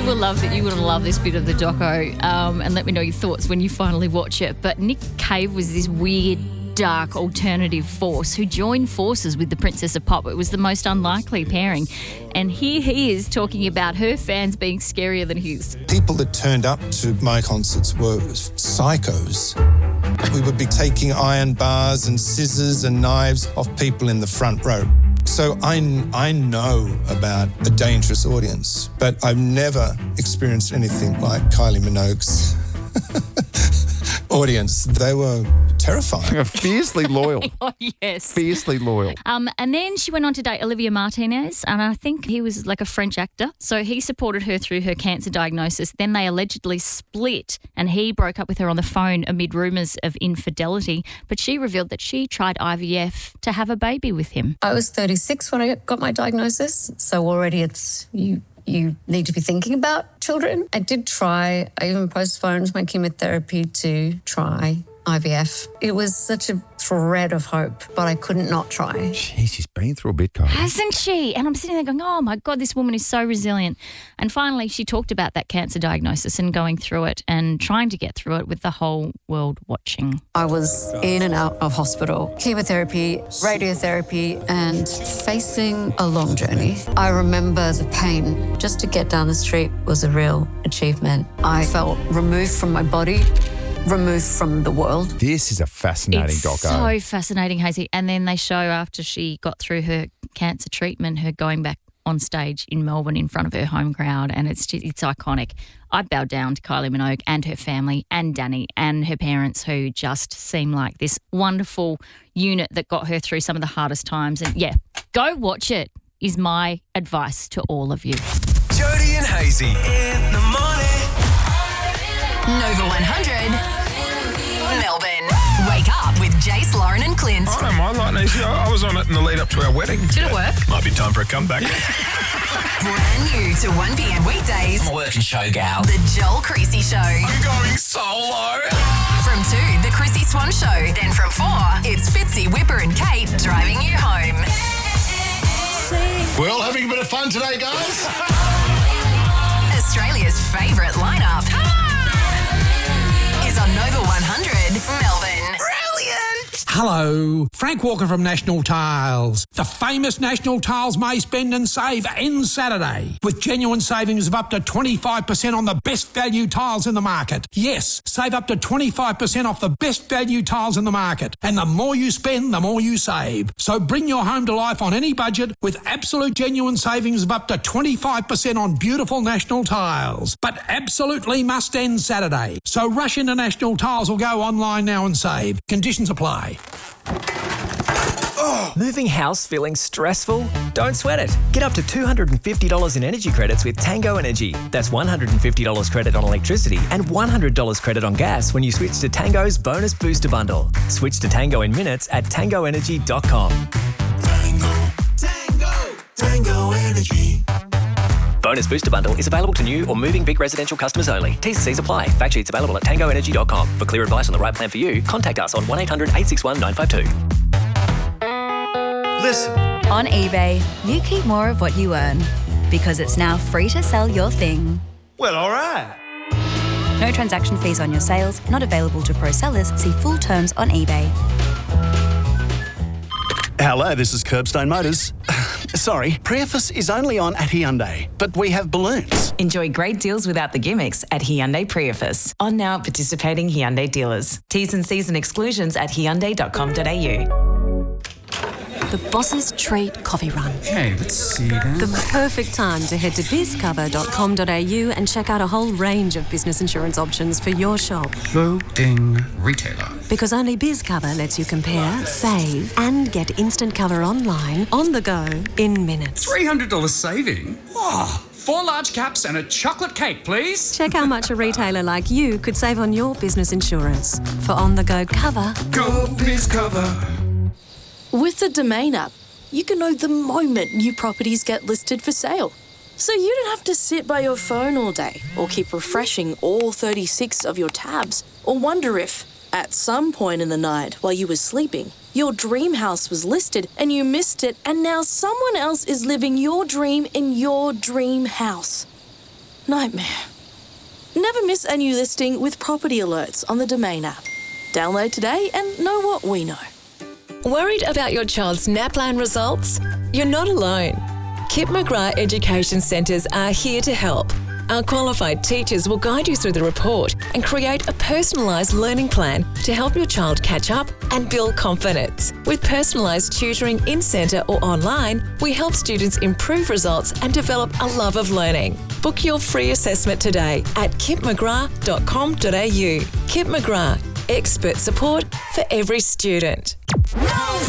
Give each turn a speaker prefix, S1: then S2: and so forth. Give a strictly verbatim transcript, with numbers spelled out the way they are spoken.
S1: will love it. You will love this bit of the doco, um, and let me know your thoughts when you finally watch it. But Nick Cave was this weird, dark alternative force who joined forces with the Princess of Pop. It was the most unlikely pairing. And here he is talking about her fans being scarier than his.
S2: People that turned up to my concerts were psychos. We would be taking iron bars and scissors and knives off people in the front row. So I, I know about a dangerous audience, but I've never experienced anything like Kylie Minogue's audience. They were terrifying.
S3: Fiercely loyal.
S1: Oh, yes.
S3: Fiercely loyal.
S1: Um, and then she went on to date Olivia Martinez, and I think he was like a French actor. So he supported her through her cancer diagnosis. Then they allegedly split, and he broke up with her on the phone amid rumours of infidelity. But she revealed that she tried I V F to have a baby with him.
S4: I was thirty-six when I got my diagnosis, so already it's you. You need to be thinking about children. I did try. I even postponed my chemotherapy to try I V F. It was such a thread of hope, but I couldn't not try.
S3: Jeez, she's been through a bit, Kylie.
S1: Hasn't she? And I'm sitting there going, oh, my God, this woman is so resilient. And finally, she talked about that cancer diagnosis and going through it and trying to get through it with the whole world watching.
S4: I was in and out of hospital, chemotherapy, radiotherapy, and facing a long journey. I remember the pain. Just to get down the street was a real achievement. I felt removed from my body, removed from the world.
S3: This is a fascinating
S1: it's
S3: doco.
S1: so fascinating, Hazy. And then they show after she got through her cancer treatment, her going back on stage in Melbourne in front of her home crowd, and it's just, it's iconic. I bowed down to Kylie Minogue and her family and Danny and her parents, who just seem like this wonderful unit that got her through some of the hardest times. And yeah, go watch it is my advice to all of you.
S5: Jody and Hazy in the morning.
S6: Nova one hundred. Melbourne. Wake up with Jace, Lauren and Clint.
S7: I don't mind Lightning Easy. I was on it in the lead up to our wedding.
S6: Did it work?
S7: Might be time for a comeback.
S6: Brand new to one p.m. weekdays.
S5: I'm a working show gal.
S6: The Joel Creasy Show.
S7: I'm going solo.
S6: From two, The Chrissy Swan Show. Then from four, it's Fitzy, Whipper and Kate driving you home.
S8: Well, having a bit of fun today, guys.
S6: Australia's favourite lineup is on Nova one hundred Melbourne. Brilliant!
S9: Hello, Frank Walker from National Tiles. The famous National Tiles May Spend and Save ends Saturday with genuine savings of up to twenty-five percent on the best value tiles in the market. Yes, save up to twenty-five percent off the best value tiles in the market. And the more you spend, the more you save. So bring your home to life on any budget with absolute genuine savings of up to twenty-five percent on beautiful National Tiles. But absolutely must end Saturday. So rush into National Tiles or go online now and save. Conditions apply.
S10: Oh. Moving house feeling stressful? Don't sweat it. Get up to two hundred fifty dollars in energy credits with Tango Energy. That's one hundred fifty dollars credit on electricity and one hundred dollars credit on gas when you switch to Tango's Bonus Booster Bundle. Switch to Tango in minutes at tango energy dot com.
S5: Tango, Tango, Tango Energy.
S10: Bonus Booster Bundle is available to new or moving Vic residential customers only. T's and C's apply. Fact sheets available at tango energy dot com. For clear advice on the right plan for you, contact us on one eight hundred eight six one nine five two.
S5: Listen.
S11: On eBay, you keep more of what you earn because it's now free to sell your thing.
S5: Well, all right.
S11: No transaction fees on your sales, not available to pro sellers. See full terms on eBay.
S12: Hello, this is Curbstone Motors. Sorry, Priefus is only on at Hyundai, but we have balloons.
S13: Enjoy great deals without the gimmicks at Hyundai Priefus. On now at participating Hyundai dealers. T's and C's and exclusions at hyundai dot com dot a u.
S14: The Boss's Treat Coffee Run.
S15: Okay, let's see then.
S14: The perfect time to head to biz cover dot com dot a u and check out a whole range of business insurance options for your shop.
S15: Loading retailer.
S14: Because only BizCover lets you compare, save, and get instant cover online, on the go, in minutes.
S15: three hundred dollars saving? Wow. Four large caps and a chocolate cake, please.
S14: Check how much a retailer like you could save on your business insurance. For on-the-go cover.
S15: Go BizCover.
S16: With the Domain app, you can know the moment new properties get listed for sale. So you don't have to sit by your phone all day or keep refreshing all thirty-six of your tabs or wonder if, at some point in the night while you were sleeping, your dream house was listed and you missed it and now someone else is living your dream in your dream house. Nightmare. Never miss a new listing with property alerts on the Domain app. Download today and know what we know.
S17: Worried about your child's NAPLAN results? You're not alone. Kip McGrath Education Centres are here to help. Our qualified teachers will guide you through the report and create a personalised learning plan to help your child catch up and build confidence. With personalised tutoring in-centre or online, we help students improve results and develop a love of learning. Book your free assessment today at kip mcgrath dot com dot a u. Kip McGrath, expert support for every student.